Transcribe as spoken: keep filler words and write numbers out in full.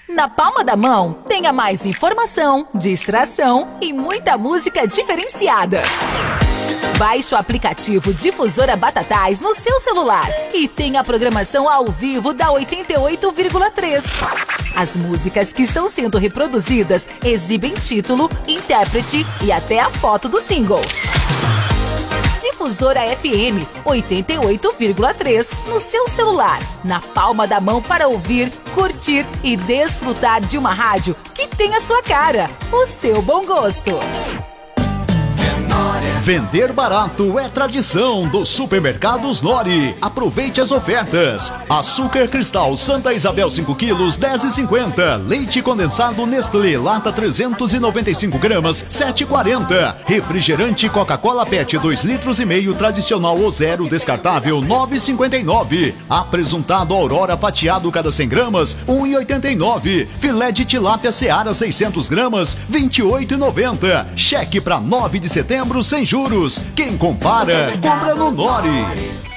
Na palma da mão, tenha mais informação, distração e muita música diferenciada. Baixe o aplicativo Difusora Batatais no seu celular e tenha a programação ao vivo da oitenta e oito vírgula três. As músicas que estão sendo reproduzidas exibem título, intérprete e até a foto do single. Difusora F M oitenta e oito vírgula três no seu celular, na palma da mão para ouvir, curtir e desfrutar de uma rádio que tem a sua cara, o seu bom gosto. Vender barato é tradição dos supermercados Nori. Aproveite as ofertas. Açúcar cristal Santa Isabel cinco quilos, dez e cinquenta. Leite condensado Nestlé lata trezentos e noventa e cinco gramas, sete e quarenta. Refrigerante Coca-Cola Pet dois litros e meio tradicional ou zero descartável, nove e cinquenta e nove. Apresuntado Aurora fatiado cada cem gramas, um e oitenta e nove. Filé de tilápia Seara seiscentos gramas, vinte e oito e noventa. Cheque para nove de setembro sem juros. Quem compara, compra no Nori.